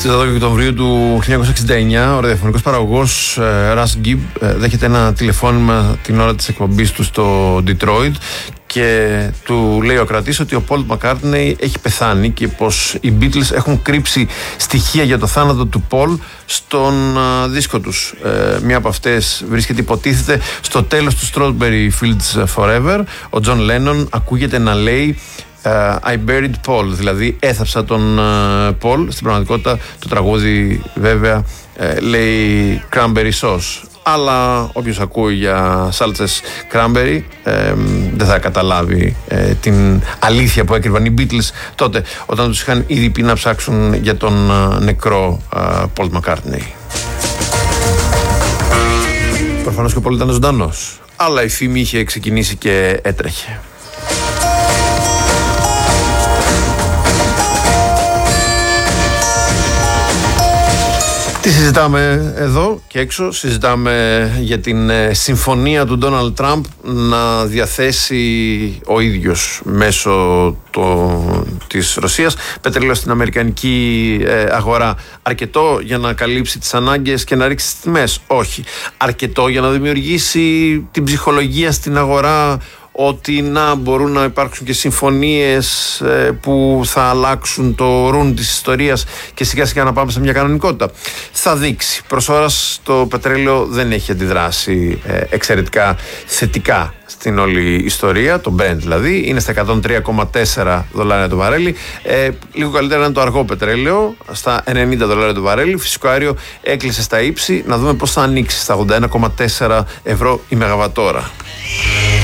Στις 12 Οκτωβρίου του 1969, ο ραδιοφωνικός παραγωγός Russ Gibb δέχεται ένα τηλεφώνημα την ώρα της εκπομπής του στο Detroit και του λέει ο κρατής ότι ο Paul McCartney έχει πεθάνει και πως οι Beatles έχουν κρύψει στοιχεία για το θάνατο του Paul στον δίσκο τους. Μία από αυτές βρίσκεται, υποτίθεται, στο τέλος του Strawberry Fields Forever. Ο John Lennon ακούγεται να λέει I buried Paul, δηλαδή έθαψα τον Paul. Στην πραγματικότητα το τραγούδι βέβαια λέει cranberry sauce, αλλά όποιος ακούει για σάλτσες cranberry δεν θα καταλάβει την αλήθεια που έκρυβαν οι Beatles τότε, όταν τους είχαν ήδη πει να ψάξουν για τον νεκρό Paul McCartney. Προφανώς και ο Paul ήταν ζωντανός, αλλά η φήμη είχε ξεκινήσει και έτρεχε. Τι συζητάμε εδώ και έξω? Συζητάμε για την συμφωνία του Ντόναλντ Τραμπ να διαθέσει ο ίδιος μέσω της Ρωσίας πετρέλαιο στην αμερικανική αγορά. Αρκετό για να καλύψει τις ανάγκες και να ρίξει τις τιμές? Όχι. Αρκετό για να δημιουργήσει την ψυχολογία στην αγορά ότι να μπορούν να υπάρξουν και συμφωνίες που θα αλλάξουν το ρουν της ιστορίας και σιγά σιγά να πάμε σε μια κανονικότητα? Θα δείξει. Προς ώρας το πετρέλαιο δεν έχει αντιδράσει εξαιρετικά θετικά στην όλη ιστορία, το Brent δηλαδή, είναι στα $103,4 το βαρέλι. Λίγο καλύτερα είναι το αργό πετρέλαιο, στα $90 το βαρέλι. Φυσικό αέριο έκλεισε στα ύψη, να δούμε πώς θα ανοίξει, στα €81,4 η μεγαβατόρα.